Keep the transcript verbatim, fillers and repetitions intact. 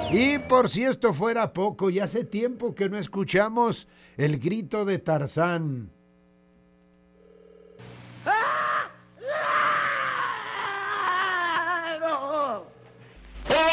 Y por si esto fuera poco, ya hace tiempo que no escuchamos el grito de Tarzán.